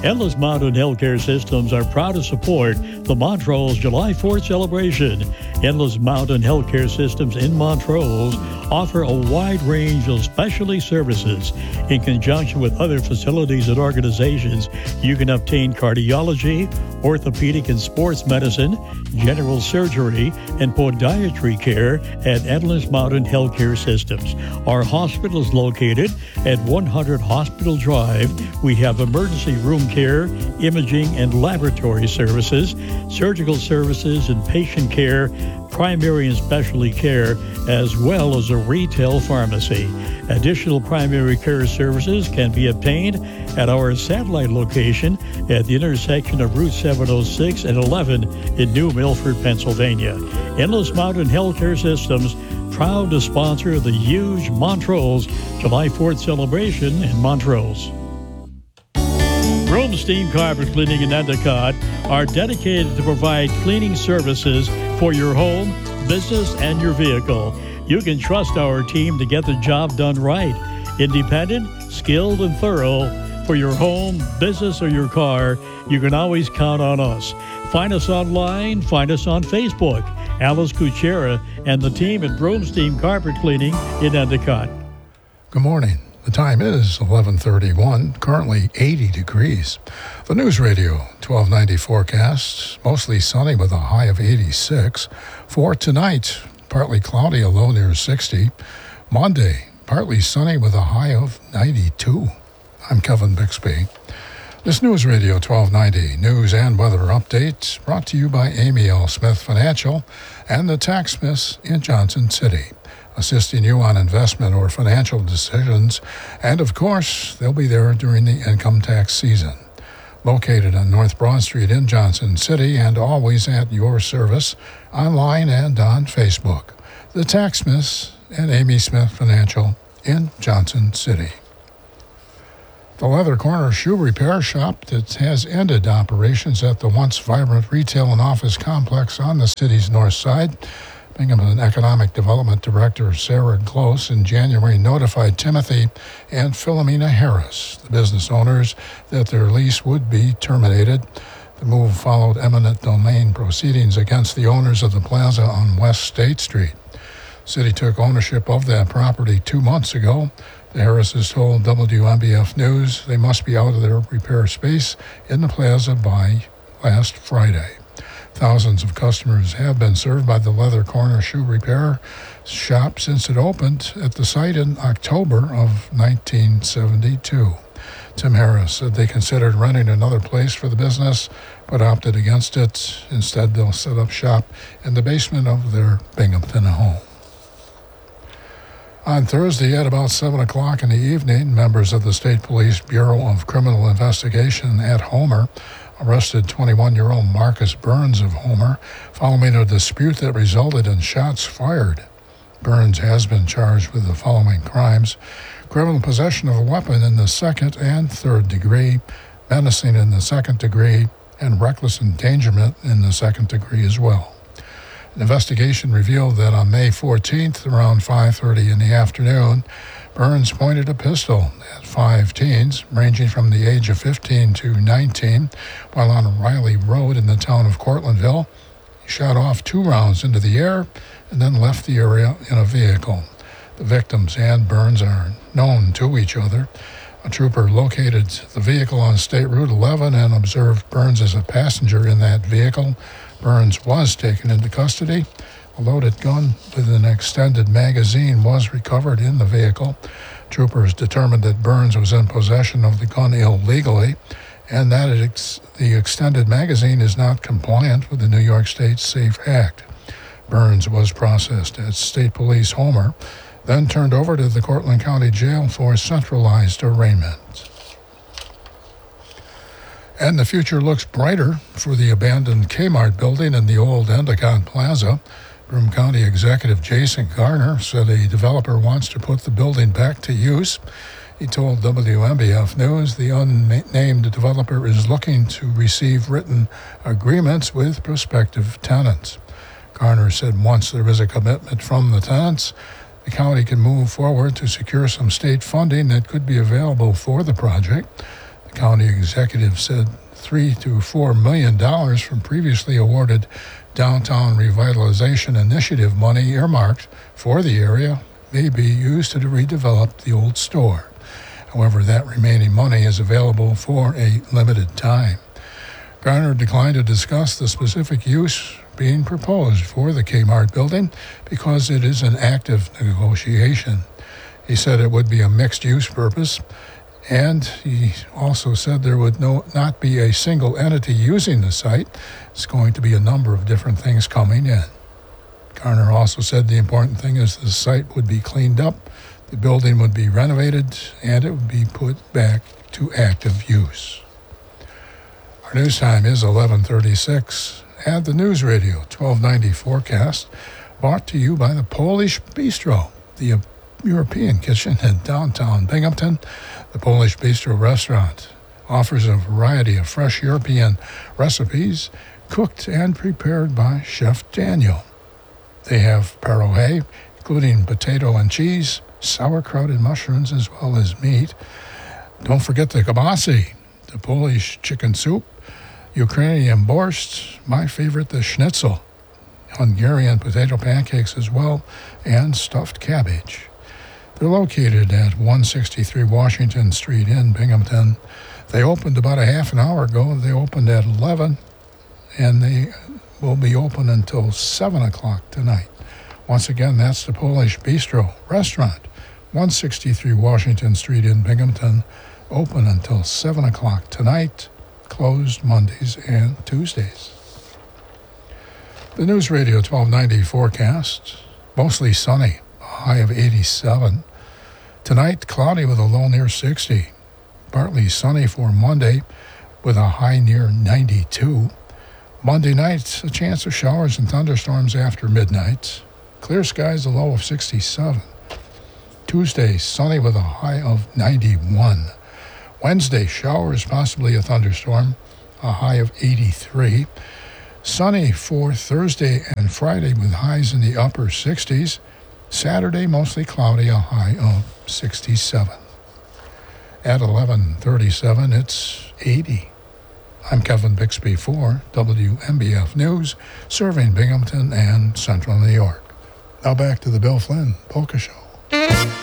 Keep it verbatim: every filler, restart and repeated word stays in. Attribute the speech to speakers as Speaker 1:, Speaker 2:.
Speaker 1: Endless Mountain Healthcare Systems are proud to support the Montrose July fourth celebration. Endless Mountain Healthcare Systems in Montrose offer a wide range of specialty services. In conjunction with other facilities and organizations, you can obtain cardiology, orthopedic and sports medicine, general surgery, and podiatry care at Endless Mountain Healthcare Systems. Our hospital is located at one hundred Hospital Drive. We have emergency room care, imaging and laboratory services, surgical services and patient care, primary and specialty care, as well as a retail pharmacy. Additional primary care services can be obtained at our satellite location at the intersection of Route seven oh six and eleven in New Milford, Pennsylvania. Endless Mountain Healthcare Systems, proud to sponsor the huge Montrose July fourth celebration in Montrose. Rome Steam Carpet Cleaning in Endicott are dedicated to provide cleaning services for your home, business, and your vehicle. You can trust our team to get the job done right. Independent, skilled, and thorough. For your home, business, or your car, you can always count on us. Find us online, find us on Facebook. Alice Kuchera and the team at Rome Steam Carpet Cleaning in Endicott.
Speaker 2: Good morning. The time is eleven thirty-one, currently eighty degrees. The News Radio twelve ninety forecast, mostly sunny with a high of eighty-six. For tonight, partly cloudy, a low near sixty. Monday, partly sunny with a high of ninety-two. I'm Kevin Bixby. This News Radio twelve ninety news and weather update brought to you by Amy L. Smith Financial and the Taxsmiths in Johnson City, assisting you on investment or financial decisions, and of course, they'll be there during the income tax season. Located on North Broad Street in Johnson City and always at your service, online and on Facebook. The Taxsmiths and Amy Smith Financial in Johnson City. The Leather Corner Shoe Repair Shop that has ended operations at the once vibrant retail and office complex on the city's north side. Binghamton Economic Development Director Sarah Close in January notified Timothy and Philomena Harris, the business owners, that their lease would be terminated. The move followed eminent domain proceedings against the owners of the plaza on West State Street. City took ownership of that property two months ago. The Harrises told W M B F News they must be out of their repair space in the plaza by last Friday. Thousands of customers have been served by the Leather Corner Shoe Repair Shop since it opened at the site in October of nineteen seventy-two. Tim Harris said they considered renting another place for the business, but opted against it. Instead, they'll set up shop in the basement of their Binghamton home. On Thursday at about seven o'clock in the evening, members of the State Police Bureau of Criminal Investigation at Homer arrested twenty-one-year-old Marcus Burns of Homer following a dispute that resulted in shots fired. Burns has been charged with the following crimes: criminal possession of a weapon in the second and third degree, menacing in the second degree, and reckless endangerment in the second degree as well. An investigation revealed that on May fourteenth, around five thirty in the afternoon, Burns pointed a pistol at five teens, ranging from the age of fifteen to nineteen, while on Riley Road in the town of Cortlandville. He shot off two rounds into the air and then left the area in a vehicle. The victims and Burns are known to each other. A trooper located the vehicle on State Route eleven and observed Burns as a passenger in that vehicle. Burns was taken into custody. A loaded gun with an extended magazine was recovered in the vehicle. Troopers determined that Burns was in possession of the gun illegally and that it ex- the extended magazine is not compliant with the New York State SAFE Act. Burns was processed at State Police Homer, then turned over to the Cortland County Jail for centralized arraignment. And the future looks brighter for the abandoned Kmart building in the old Endicott Plaza. Broome County Executive Jason Garner said a developer wants to put the building back to use. He told W M B F News the unnamed developer is looking to receive written agreements with prospective tenants. Garner said once there is a commitment from the tenants, the county can move forward to secure some state funding that could be available for the project. The The county executive said three to four million dollars from previously awarded Downtown Revitalization Initiative money earmarked for the area may be used to redevelop the old store. However, that remaining money is available for a limited time. Garner declined to discuss the specific use being proposed for the Kmart building because it is an active negotiation. He said it would be a mixed-use purpose, and he also said there would no, not be a single entity using the site. It's going to be a number of different things coming in. Garner also said the important thing is the site would be cleaned up, the building would be renovated, and it would be put back to active use. Our news time is eleven thirty-six, and the News Radio twelve ninety forecast brought to you by the Polish Bistro, the European kitchen in downtown Binghamton. The Polish Bistro restaurant offers a variety of fresh European recipes cooked and prepared by Chef Daniel. They have pierogi, including potato and cheese, sauerkraut and mushrooms, as well as meat. Don't forget the kibasi, the Polish chicken soup, Ukrainian borscht, my favorite, the schnitzel, Hungarian potato pancakes as well, and stuffed cabbage. They're located at one sixty-three Washington Street in Binghamton. They opened about a half an hour ago. They opened at eleven, and they will be open until seven o'clock tonight. Once again, that's the Polish Bistro Restaurant, one sixty-three Washington Street in Binghamton, open until seven o'clock tonight, closed Mondays and Tuesdays. The News Radio twelve ninety forecast, mostly sunny, a high of eighty-seven. Tonight, cloudy with a low near sixty. Partly sunny for Monday with a high near ninety-two. Monday night, a chance of showers and thunderstorms after midnight. Clear skies, a low of sixty-seven. Tuesday, sunny with a high of ninety-one. Wednesday, showers, possibly a thunderstorm, a high of eighty-three. Sunny for Thursday and Friday with highs in the upper sixties. Saturday, mostly cloudy, a high of sixty-seven. At eleven thirty-seven, it's eighty. I'm Kevin Bixby for W M B F News, serving Binghamton and Central New York. Now back to the Bill Flynn Polka Show.